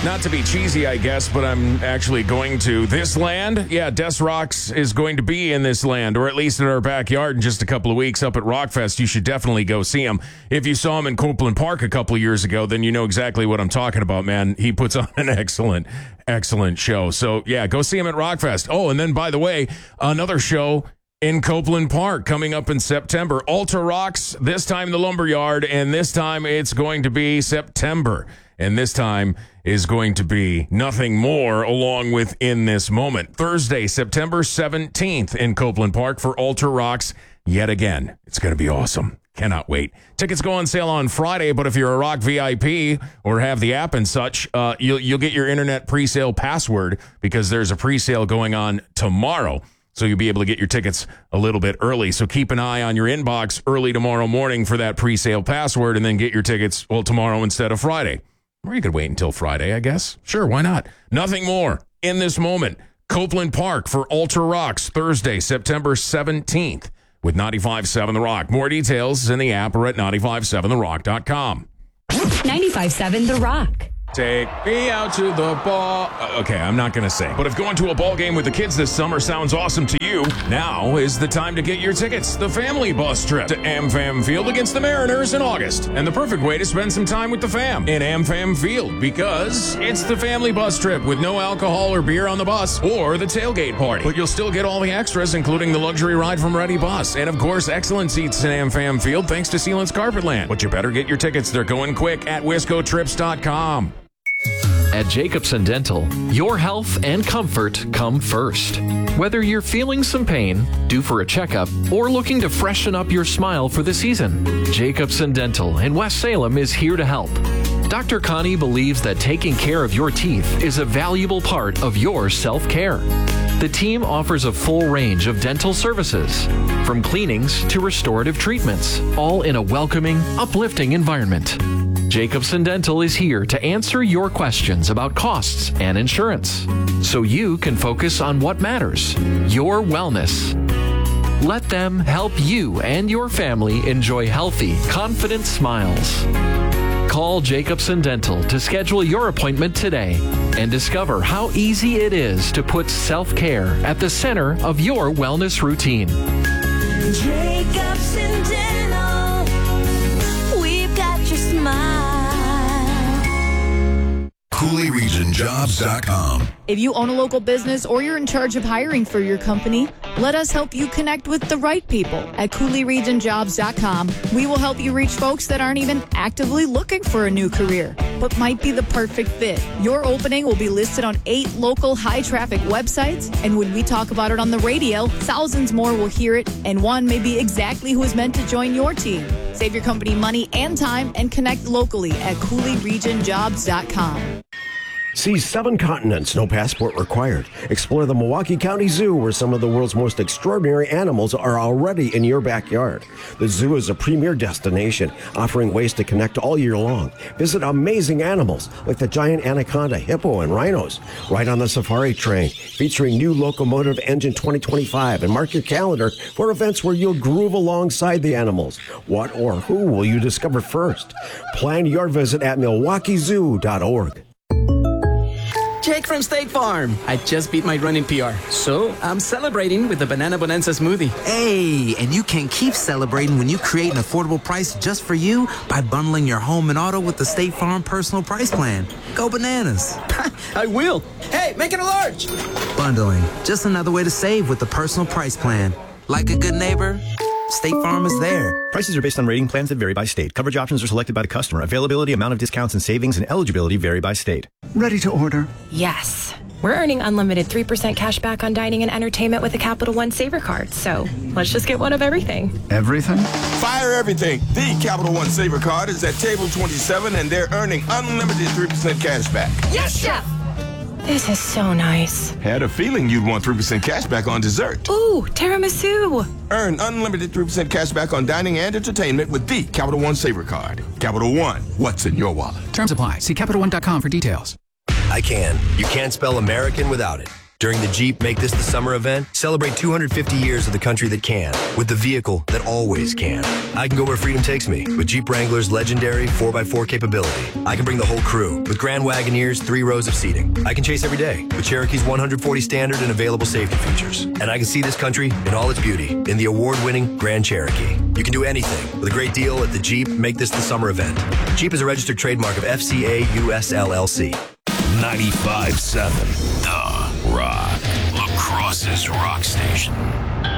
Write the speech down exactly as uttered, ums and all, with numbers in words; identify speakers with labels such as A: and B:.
A: Not to be cheesy, I guess, but I'm actually going to this land. Yeah, Des Rocks is going to be in this land, or at least in our backyard in just a couple of weeks up at Rockfest. You should definitely go see him. If you saw him in Copeland Park a couple of years ago, then you know exactly what I'm talking about, man. He puts on an excellent, excellent show. So, yeah, go see him at Rockfest. Oh, and then, by the way, another show in Copeland Park coming up in September. Ultra Rocks, this time the Lumberyard, and this time it's going to be September. And this time is going to be nothing more along with In This Moment. Thursday, September seventeenth in Copeland Park for Ultra Rocks yet again. It's going to be awesome. Cannot wait. Tickets go on sale on Friday, but if you're a Rock V I P or have the app and such, uh, you'll, you'll get your internet pre-sale password because there's a pre-sale going on tomorrow. So you'll be able to get your tickets a little bit early. So keep an eye on your inbox early tomorrow morning for that pre-sale password and then get your tickets, well, tomorrow instead of Friday. Or you could wait until Friday, I guess. Sure, why not? Nothing more. In This Moment, Copeland Park for Ultra Rocks, Thursday, September seventeenth with ninety-five seven The Rock. More details in the app or at nine five seven the rock dot com.
B: ninety-five seven The Rock.
A: Take me out to the ball. Okay, I'm not going to say. But if going to a ball game with the kids this summer sounds awesome to you, now is the time to get your tickets. The family bus trip to AmFam Field against the Mariners in August. And the perfect way to spend some time with the fam in AmFam Field because it's the family bus trip with no alcohol or beer on the bus or the tailgate party. But you'll still get all the extras, including the luxury ride from Ready Bus. And, of course, excellent seats in AmFam Field thanks to Sealant's Carpetland. But you better get your tickets. They're going quick at wisco trips dot com.
C: At Jacobson Dental, your health and comfort come first. Whether you're feeling some pain, due for a checkup, or looking to freshen up your smile for the season, Jacobson Dental in West Salem is here to help. Doctor Connie believes that taking care of your teeth is a valuable part of your self-care. The team offers a full range of dental services, from cleanings to restorative treatments, all in a welcoming, uplifting environment. Jacobson Dental is here to answer your questions about costs and insurance, so you can focus on what matters, your wellness. Let them help you and your family enjoy healthy, confident smiles. Call Jacobson Dental to schedule your appointment today and discover how easy it is to put self-care at the center of your wellness routine.
D: Jacobson Dental, we've got your smile.
E: Cooley Region Jobs dot com.
F: If you own a local business or you're in charge of hiring for your company, let us help you connect with the right people at Cooley Region Jobs dot com. We will help you reach folks that aren't even actively looking for a new career, but might be the perfect fit. Your opening will be listed on eight local high-traffic websites, and when we talk about it on the radio, thousands more will hear it, and one may be exactly who is meant to join your team. Save your company money and time and connect locally at Cooley Region Jobs dot com.
G: See seven continents, no passport required. Explore the Milwaukee County Zoo, where some of the world's most extraordinary animals are already in your backyard. The zoo is a premier destination, offering ways to connect all year long. Visit amazing animals like the giant anaconda, hippo, and rhinos. Ride on the safari train, featuring new Locomotive Engine twenty twenty-five, and mark your calendar for events where you'll groove alongside the animals. What or who will you discover first? Plan your visit at milwaukee zoo dot org.
H: Jake from State Farm. I just beat my running P R, so I'm celebrating with the Banana Bonanza smoothie.
I: Hey, and you can keep celebrating when you create an affordable price just for you by bundling your home and auto with the State Farm Personal Price Plan. Go bananas.
H: I will. Hey, make it a large.
I: Bundling, just another way to save with the Personal Price Plan. Like a good neighbor, State Farm is there.
J: Prices are based on rating plans that vary by state. Coverage options are selected by the customer. Availability, amount of discounts and savings, and eligibility vary by state.
K: Ready to order?
L: Yes. We're earning unlimited three percent cash back on dining and entertainment with a Capital One Saver card. So let's just get one of everything.
K: Everything?
M: Fire everything. The Capital One Saver card is at table twenty-seven, and they're earning unlimited three percent cash back.
L: Yes, Chef! This is so nice.
M: Had a feeling you'd want three percent cash back on dessert.
L: Ooh, tiramisu.
M: Earn unlimited three percent cash back on dining and entertainment with the Capital One Saver card. Capital One, what's in your wallet?
N: Terms apply. See Capital One dot com for details.
O: I can. You can't spell American without it.
K: During the Jeep Make This the Summer event, celebrate two hundred fifty years of the country that can, with the vehicle that always can. I can go where freedom takes me with Jeep Wrangler's legendary four by four capability. I can bring the whole crew with Grand Wagoneer's three rows of seating. I can chase every day with Cherokee's one hundred forty standard and available safety features. And I can see this country in all its beauty in the award-winning Grand Cherokee. You can do anything with a great deal at the Jeep Make This the Summer event. Jeep is a registered trademark of F C A U S L L C.
E: ninety-five point seven The Rock. La Crosse's rock station.